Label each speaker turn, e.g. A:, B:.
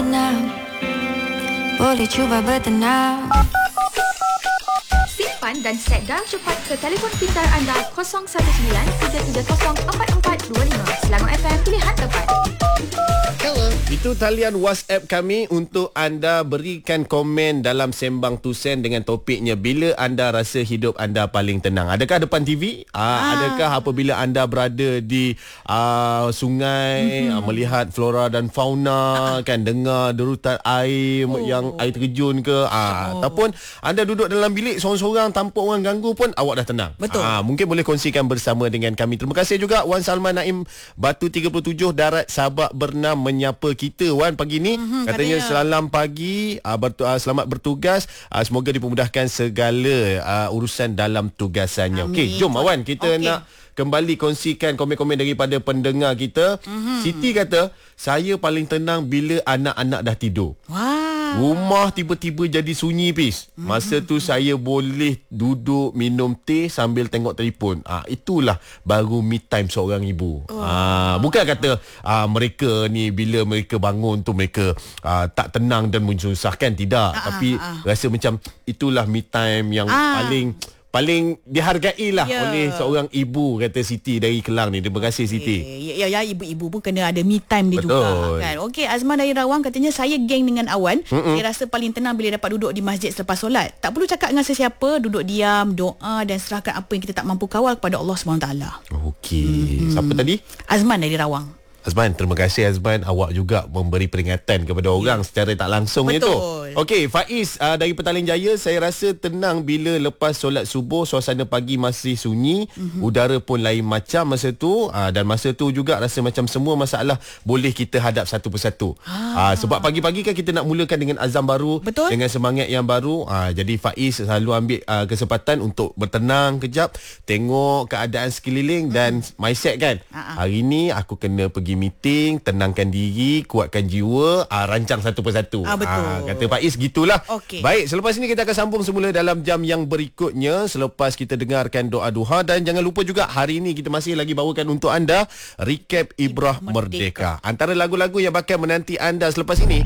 A: tenang, boleh cuba bertenang.
B: Simpan dan set dah cepat ke telefon pintar anda 019-330-4425. Selangor FM, pilihan tepat.
C: Itu talian WhatsApp kami untuk anda berikan komen dalam Sembang Tusen dengan topiknya, bila anda rasa hidup anda paling tenang. Adakah depan TV? Adakah apabila anda berada di sungai, melihat flora dan fauna, kan, dengar derutan air yang air terjun ke, ataupun anda duduk dalam bilik seorang-seorang tanpa orang ganggu pun awak dah tenang.
D: Betul.
C: Mungkin boleh kongsikan bersama dengan kami. Terima kasih juga Wan Salman Naim Batu 37 Darat Sabak Bernam menyapa kita Wan pagi ni. Katanya selamat pagi, selamat bertugas, semoga dipermudahkan segala urusan dalam tugasannya. Okey, jom Wan, kita nak kembali kongsikan komen-komen daripada pendengar kita. Siti kata, saya paling tenang bila anak-anak dah tidur. Rumah tiba-tiba jadi sunyi, Pis. Masa tu saya boleh duduk minum teh sambil tengok telefon. Itulah baru me time seorang ibu. Bukan kata mereka ni bila mereka bangun tu mereka tak tenang dan menyusahkan, tidak. Tapi rasa macam itulah me time yang paling dihargai lah oleh seorang ibu, kata Siti dari Kelang ni. Terima kasih Siti.
D: Ya, ibu-ibu pun kena ada me time dia. Betul juga kan. Okey, Azman dari Rawang katanya, saya geng dengan Awan. Saya rasa paling tenang bila dapat duduk di masjid selepas solat. Tak perlu cakap dengan sesiapa, duduk diam, doa dan serahkan apa yang kita tak mampu kawal kepada Allah SWT.
C: Okey. Siapa tadi?
D: Azman dari Rawang.
C: Azman, terima kasih Azman. Awak juga memberi peringatan kepada orang secara tak langsung.
D: Betul.
C: Itu. Okey, Faiz dari Petaling Jaya, saya rasa tenang bila lepas solat subuh, suasana pagi masih sunyi, udara pun lain macam masa tu, dan masa tu juga rasa macam semua masalah boleh kita hadap satu persatu. Sebab pagi-pagi kan kita nak mulakan dengan azam baru. Betul. Dengan semangat yang baru. Jadi Faiz selalu ambil kesempatan untuk bertenang kejap, tengok keadaan sekeliling dan mindset kan. Hari ni aku kena pergi meeting, tenangkan diri, kuatkan jiwa, rancang satu persatu.
D: Betul.
C: Kata Faiz gitulah.
D: Okay.
C: Baik, selepas ini kita akan sambung semula dalam jam yang berikutnya selepas kita dengarkan doa duha, dan jangan lupa juga hari ini kita masih lagi bawakan untuk anda recap Ibrah Merdeka. Antara lagu-lagu yang bakal menanti anda selepas ini,